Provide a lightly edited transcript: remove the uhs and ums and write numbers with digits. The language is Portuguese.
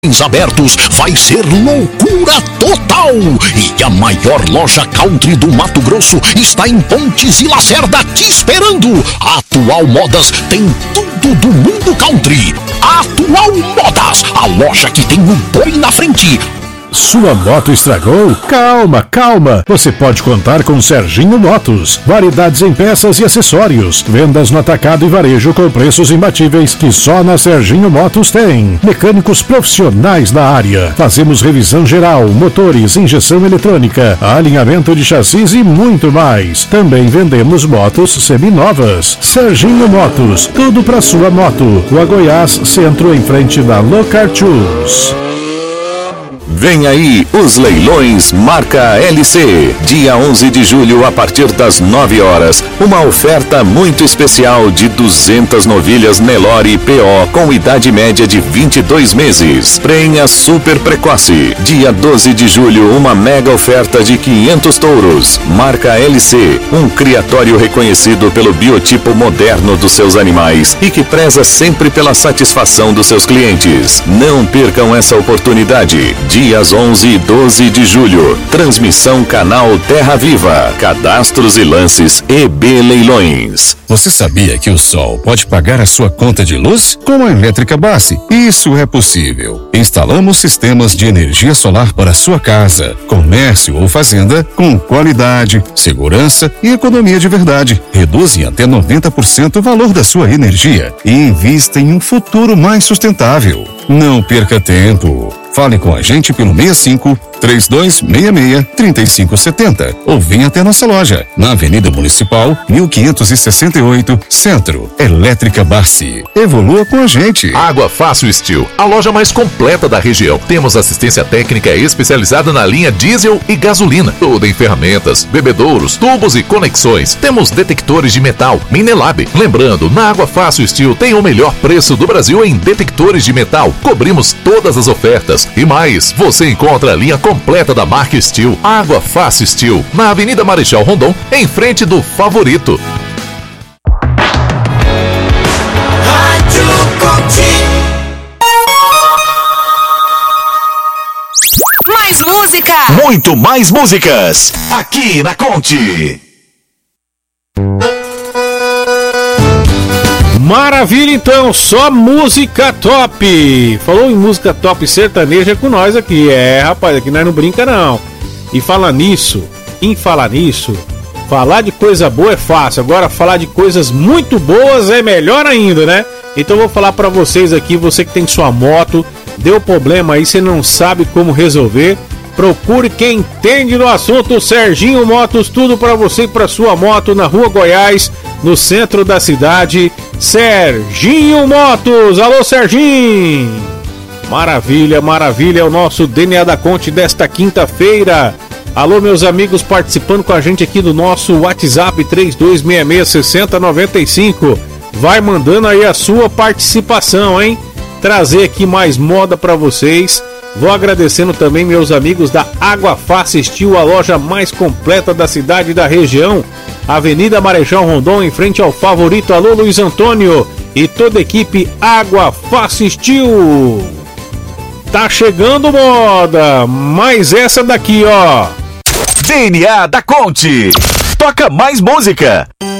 abertos, vai ser loucura total. E a maior loja country do Mato Grosso está em Pontes e Lacerda te esperando. A Atual Modas tem tudo do mundo country. Atual Modas, a loja que tem o boi na frente. Sua moto estragou? Calma, calma! Você pode contar com Serginho Motos. Variedades em peças e acessórios. Vendas no atacado e varejo com preços imbatíveis que só na Serginho Motos tem. Mecânicos profissionais da área. Fazemos revisão geral, motores, injeção eletrônica, alinhamento de chassis e muito mais. Também vendemos motos seminovas. Serginho Motos, tudo para sua moto. Rua Goiás, centro em frente da Locar Tours. Vem aí os leilões Marca LC, dia 11 de julho a partir das 9 horas, uma oferta muito especial de 200 novilhas Nelore PO com idade média de 22 meses, prenha super precoce. Dia 12 de julho, uma mega oferta de 500 touros, Marca LC, um criatório reconhecido pelo biotipo moderno dos seus animais e que preza sempre pela satisfação dos seus clientes. Não percam essa oportunidade. Dias 11 e 12 de julho. Transmissão canal Terra Viva. Cadastros e lances EB Leilões. Você sabia que o sol pode pagar a sua conta de luz? Com a Elétrica Bassi, isso é possível. Instalamos sistemas de energia solar para sua casa, comércio ou fazenda com qualidade, segurança e economia de verdade. Reduzem até 90% o valor da sua energia e invista em um futuro mais sustentável. Não perca tempo. Fale com a gente pelo 65-3266-3570 ou venha até nossa loja, na Avenida Municipal, 1568, Centro. Elétrica Bassi. Evolua com a gente. Água Fácil Steel, a loja mais completa da região. Temos assistência técnica especializada na linha diesel e gasolina. Tudo em ferramentas, bebedouros, tubos e conexões. Temos detectores de metal, Minelab. Lembrando, na Água Fácil Steel tem o melhor preço do Brasil em detectores de metal. Cobrimos todas as ofertas. E mais, você encontra a linha completa da marca Steel, Água Fácil Steel, na Avenida Marechal Rondon, em frente do Favorito. Mais música! Muito mais músicas, aqui na Conte. Maravilha, então, só música top. Falou em música top sertaneja com nós aqui. Rapaz, aqui nós não brinca não. E falar nisso, falar de coisa boa é fácil. Agora falar de coisas muito boas é melhor ainda, né? Então eu vou falar pra vocês aqui, você que tem sua moto, deu problema aí, você não sabe como resolver. Procure quem entende do assunto. Serginho Motos, tudo pra você e pra sua moto, na Rua Goiás, no centro da cidade. Serginho Motos, alô Serginho! Maravilha, maravilha, é o nosso DNA da Conte desta quinta-feira. Alô meus amigos participando com a gente aqui do nosso WhatsApp 32666095. Vai mandando aí a sua participação, hein? Trazer aqui mais moda pra vocês. Vou agradecendo também meus amigos da Água Fácil Steel, a loja mais completa da cidade e da região. Avenida Marechal Rondon, em frente ao Favorito. Alô Luiz Antônio e toda a equipe Água Fácil Steel. Tá chegando moda, mas essa daqui, ó. DNA da Conte. Toca mais música.